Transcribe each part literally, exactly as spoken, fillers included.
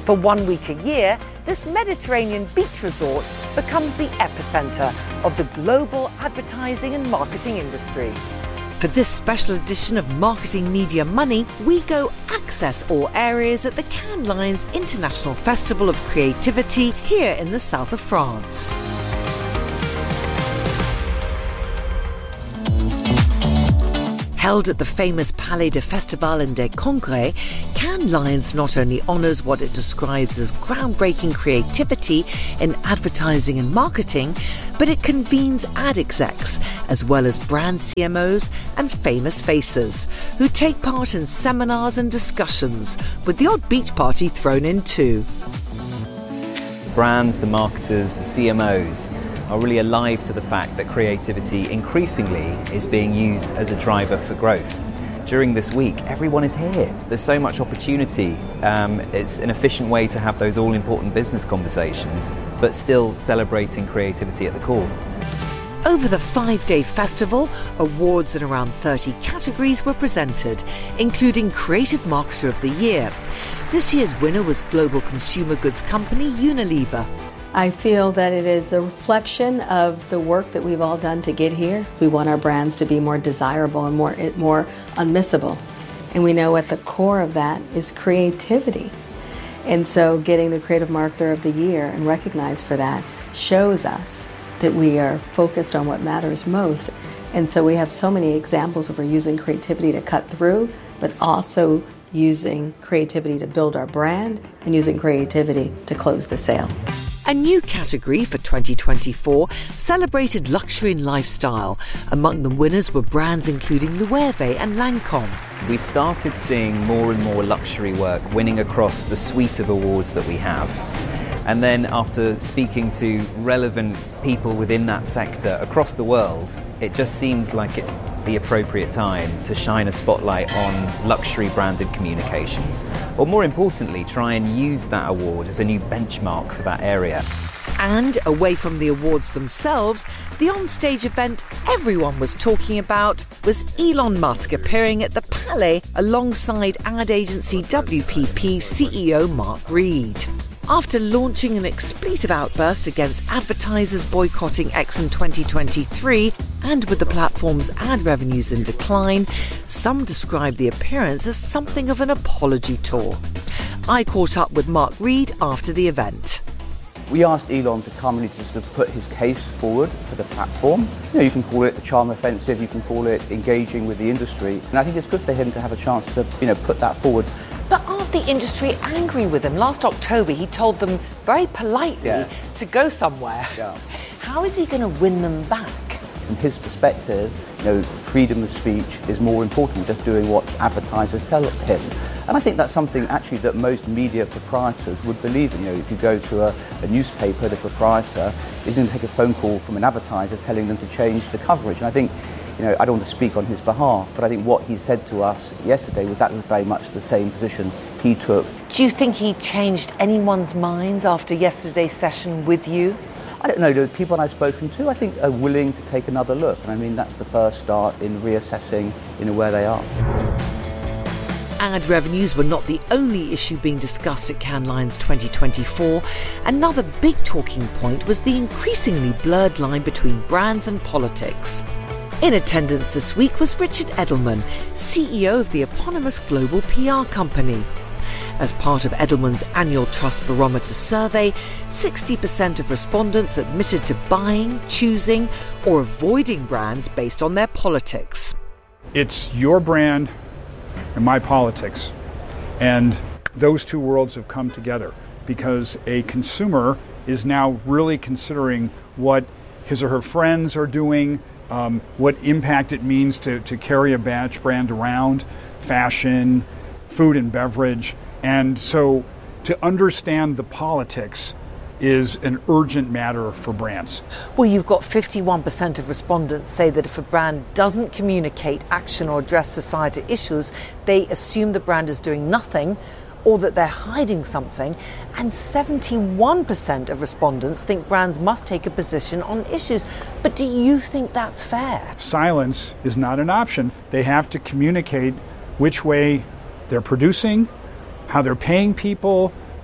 For one week a year, this Mediterranean beach resort becomes the epicenter of the global advertising and marketing industry. For this special edition of Marketing Media Money, we go access all areas at the Cannes Lions International Festival of Creativity here in the south of France. Held at the famous Palais de Festival and des Congrès, Cannes Lions not only honours what it describes as groundbreaking creativity in advertising and marketing, but it convenes ad execs, as well as brand C M Os and famous faces, who take part in seminars and discussions, with the odd beach party thrown in too. The brands, the marketers, the C M Os are really alive to the fact that creativity increasingly is being used as a driver for growth. During this week, everyone is here. There's so much opportunity. Um, it's an efficient way to have those all-important business conversations, but still celebrating creativity at the core. Over the five-day festival, awards in around thirty categories were presented, including Creative Marketer of the Year. This year's winner was global consumer goods company Unilever. I feel that it is a reflection of the work that we've all done to get here. We want our brands to be more desirable and more, more unmissable. And we know at the core of that is creativity. And so getting the Creative Marketer of the Year and recognized for that shows us that we are focused on what matters most. And so we have so many examples of we're using creativity to cut through, but also using creativity to build our brand and using creativity to close the sale. A new category for twenty twenty-four celebrated luxury and lifestyle. Among the winners were brands including Loewe and Lancôme. We started seeing more and more luxury work winning across the suite of awards that we have. And then after speaking to relevant people within that sector across the world, it just seemed like it's the appropriate time to shine a spotlight on luxury branded communications. Or more importantly, try and use that award as a new benchmark for that area. And away from the awards themselves, the onstage event everyone was talking about was Elon Musk appearing at the Palais alongside ad agency W P P C E O Mark Read. After launching an expletive outburst against advertisers boycotting X in twenty twenty-three, and with the platform's ad revenues in decline, some describe the appearance as something of an apology tour. I caught up with Mark Read after the event. We asked Elon to come and to sort of put his case forward for the platform. You know, you can call it the charm offensive, you can call it engaging with the industry, and I think it's good for him to have a chance to, you know, put that forward. But aren't the industry angry with him? Last October, he told them very politely yeah. to go somewhere. Yeah. How is he going to win them back? From his perspective, you know, freedom of speech is more important than just doing what advertisers tell him. And I think that's something actually that most media proprietors would believe in. You know, if you go to a, a newspaper, the proprietor is going to take a phone call from an advertiser telling them to change the coverage. And I think, you know, I don't want to speak on his behalf, but I think what he said to us yesterday was that was very much the same position he took. Do you think he changed anyone's minds after yesterday's session with you? I don't know, the people I've spoken to, I think, are willing to take another look. And I mean, that's the first start in reassessing, you know, where they are. Ad revenues were not the only issue being discussed at Cannes Lions twenty twenty-four. Another big talking point was the increasingly blurred line between brands and politics. In attendance this week was Richard Edelman, C E O of the eponymous global P R company. As part of Edelman's annual Trust Barometer survey, sixty percent of respondents admitted to buying, choosing, or avoiding brands based on their politics. It's your brand and my politics. And those two worlds have come together because a consumer is now really considering what his or her friends are doing, um, what impact it means to, to carry a badge brand around, fashion, food and beverage. And so to understand the politics is an urgent matter for brands. Well, you've got fifty-one percent of respondents say that if a brand doesn't communicate action or address societal issues, they assume the brand is doing nothing or that they're hiding something. And seventy-one percent of respondents think brands must take a position on issues. But do you think that's fair? Silence is not an option. They have to communicate which way they're producing, how they're paying people,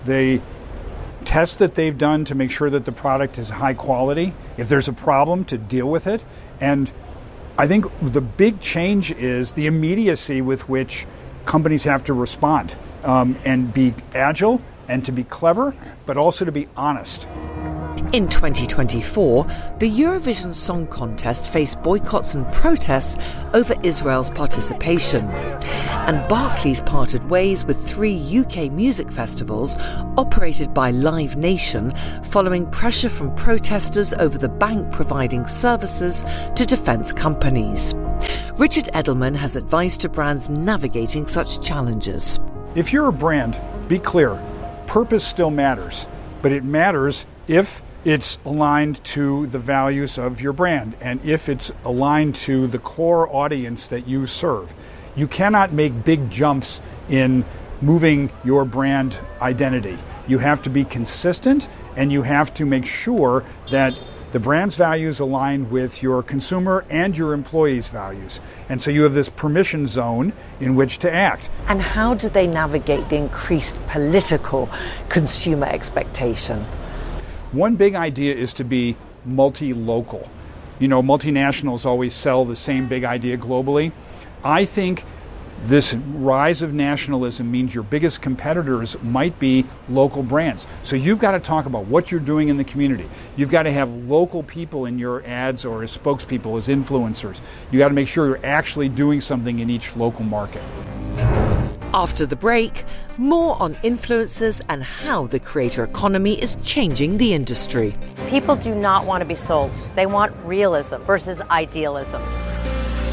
the tests that they've done to make sure that the product is high quality, if there's a problem, to deal with it. And I think the big change is the immediacy with which companies have to respond um, and be agile and to be clever, but also to be honest. In twenty twenty-four, the Eurovision Song Contest faced boycotts and protests over Israel's participation. And Barclays parted ways with three U K music festivals operated by Live Nation following pressure from protesters over the bank providing services to defence companies. Richard Edelman has advice to brands navigating such challenges. If you're a brand, be clear, purpose still matters, but it matters if it's aligned to the values of your brand and if it's aligned to the core audience that you serve. You cannot make big jumps in moving your brand identity. You have to be consistent, and you have to make sure that the brand's values align with your consumer and your employees' values. And so you have this permission zone in which to act. And how do they navigate the increased political consumer expectation? One big idea is to be multi-local. You know, multinationals always sell the same big idea globally. I think this rise of nationalism means your biggest competitors might be local brands. So you've got to talk about what you're doing in the community. You've got to have local people in your ads or as spokespeople, as influencers. You got to make sure you're actually doing something in each local market. After the break, more on influencers and how the creator economy is changing the industry. People do not want to be sold. They want realism versus idealism.